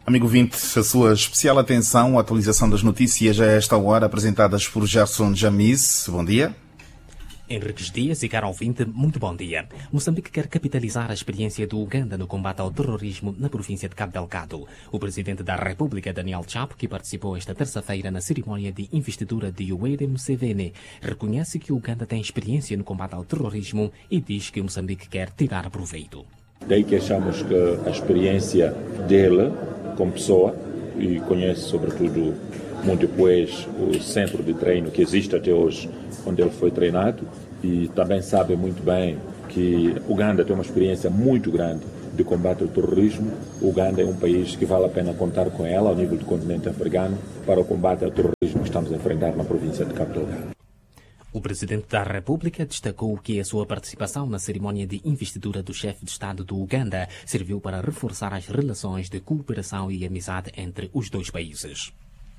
Amigo ouvinte, a sua especial atenção, a atualização das notícias a esta hora, apresentadas por Gerson Jamis. Bom dia. Henriques Dias e caro ouvinte, muito bom dia. Moçambique quer capitalizar a experiência do Uganda no combate ao terrorismo na província de Cabo Delgado. O presidente da República, Daniel Chapo, que participou esta terça-feira na cerimónia de investidura de Yoweri Museveni, reconhece que o Uganda tem experiência no combate ao terrorismo e diz que Moçambique quer tirar proveito. Daí que achamos que a experiência dele, como pessoa, e conhece sobretudo muito depois o centro de treino que existe até hoje, onde ele foi treinado, e também sabe muito bem que Uganda tem uma experiência muito grande de combate ao terrorismo. Uganda é um país que vale a pena contar com ela ao nível do continente africano para o combate ao terrorismo que estamos a enfrentar na província de Cabo Delgado. O presidente da República destacou que a sua participação na cerimónia de investidura do chefe de Estado do Uganda serviu para reforçar as relações de cooperação e amizade entre os dois países.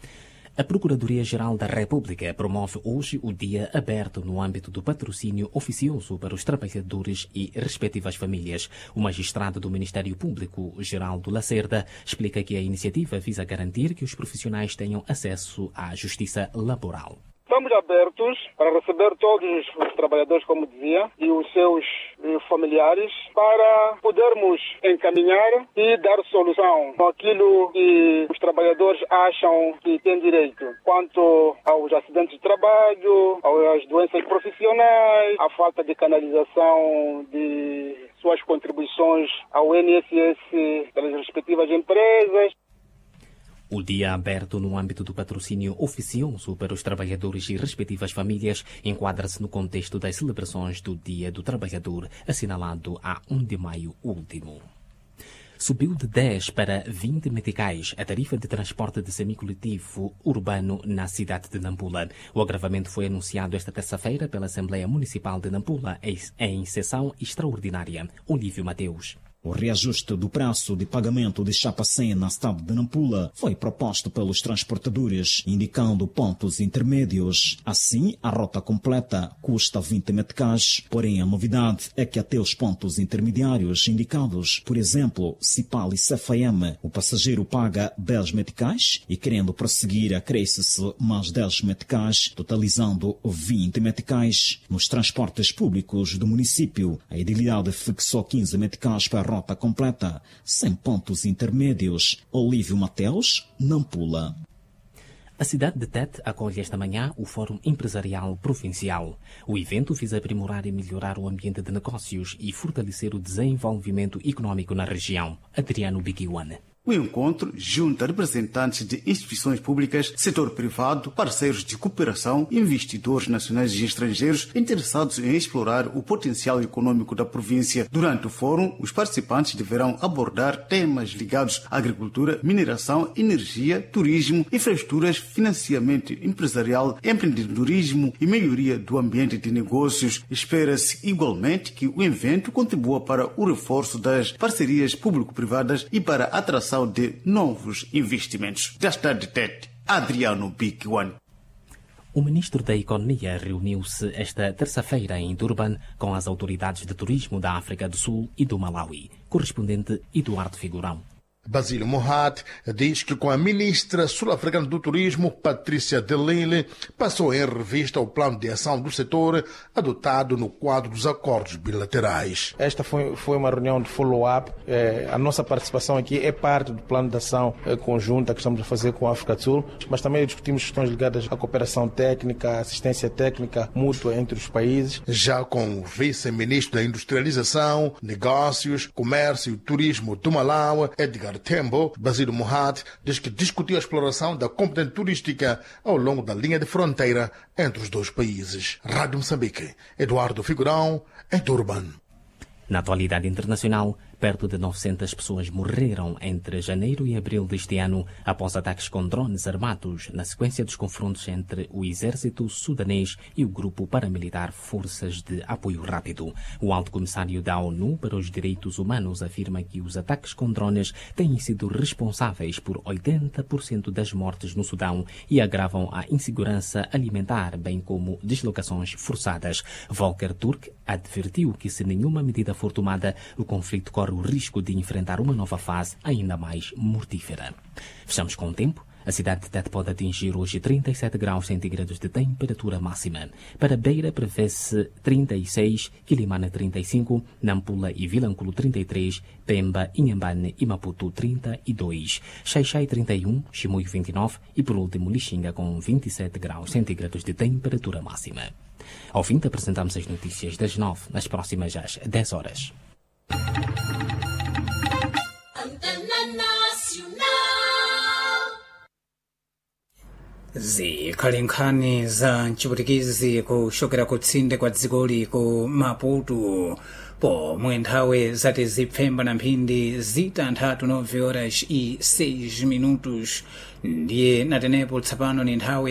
A Procuradoria-Geral da República promove hoje o Dia Aberto no âmbito do patrocínio oficioso para os trabalhadores e respectivas famílias. O magistrado do Ministério Público, Geraldo Lacerda, explica que a iniciativa visa garantir que os profissionais tenham acesso à justiça laboral. Estamos abertos para receber todos os trabalhadores, como dizia, e os seus familiares, para podermos encaminhar e dar solução àquilo que os trabalhadores acham que têm direito, quanto aos acidentes de trabalho, às doenças profissionais, à falta de canalização de suas contribuições ao INSS pelas respectivas empresas. O dia aberto no âmbito do patrocínio oficioso para os trabalhadores e respectivas famílias enquadra-se no contexto das celebrações do Dia do Trabalhador, assinalado a 1 de maio último. Subiu de 10 para 20 meticais a tarifa de transporte de semicoletivo urbano na cidade de Nampula. O agravamento foi anunciado esta terça-feira pela Assembleia Municipal de Nampula em sessão extraordinária. Olívio Mateus. O reajuste do preço de pagamento de chapa 100 na cidade de Nampula foi proposto pelos transportadores, indicando pontos intermédios. Assim, a rota completa custa 20 meticais, porém a novidade é que até os pontos intermediários indicados, por exemplo, Cipal e CFM, o passageiro paga 10 meticais e, querendo prosseguir, acresce-se mais 10 meticais, totalizando 20 meticais. Nos transportes públicos do município, a edilidade fixou 15 meticais para rota completa, sem pontos intermédios. Olívio Mateus, Nampula. A cidade de Tete acolhe esta manhã o Fórum Empresarial Provincial. O evento visa aprimorar e melhorar o ambiente de negócios e fortalecer o desenvolvimento econômico na região. Adriano Bikiwane. O encontro junta representantes de instituições públicas, setor privado, parceiros de cooperação, investidores nacionais e estrangeiros interessados em explorar o potencial econômico da província. Durante o fórum, os participantes deverão abordar temas ligados à agricultura, mineração, energia, turismo, infraestruturas, financiamento empresarial, empreendedorismo e melhoria do ambiente de negócios. Espera-se igualmente que o evento contribua para o reforço das parcerias público-privadas e para a atração de novos investimentos. Da cidade de Tete, Adriano Bikiwane. O ministro da Economia reuniu-se esta terça-feira em Durban com as autoridades de turismo da África do Sul e do Malawi. Correspondente Eduardo Figurão. Basílio Mohat diz que com a ministra sul-africana do Turismo, Patrícia de Lille, passou em revista o plano de ação do setor adotado no quadro dos acordos bilaterais. Esta foi uma reunião de follow-up. A nossa participação aqui é parte do plano de ação conjunta que estamos a fazer com a África do Sul, mas também discutimos questões ligadas à cooperação técnica, assistência técnica mútua entre os países. Já com o vice-ministro da Industrialização, Negócios, Comércio e Turismo do Malawi, Edgar Tembo, Basílio Mohat diz que discutiu a exploração da componente turística ao longo da linha de fronteira entre os dois países. Rádio Moçambique, Eduardo Figurão, em Durban. Na atualidade internacional, perto de 900 pessoas morreram entre janeiro e abril deste ano após ataques com drones armados na sequência dos confrontos entre o exército sudanês e o grupo paramilitar Forças de Apoio Rápido. O alto comissário da ONU para os Direitos Humanos afirma que os ataques com drones têm sido responsáveis por 80% das mortes no Sudão e agravam a insegurança alimentar, bem como deslocações forçadas. Volker Turk advertiu que se nenhuma medida for tomada, o conflito corre corre o risco de enfrentar uma nova fase ainda mais mortífera. Fechamos com o tempo. A cidade de Tete pode atingir hoje 37 graus centígrados de temperatura máxima. Para Beira prevê-se 36, Quilimana 35, Nampula e Vilanculo 33, Pemba, Inhambane e Maputo 32, Xai-Xai 31, Chimoio 29 e por último Lixinga com 27 graus centígrados de temperatura máxima. Ao fim, te apresentamos as notícias das 9, nas próximas às 10 horas. zikhale nkhani za mchiputikizi kuchokera kutsinde kwa dzikoli ku Maputo pomwe nthawi zati zipfemba na mphindi zitanthatu 9 horas e 6 minutos ndiye natenepo tsapano ni nthawi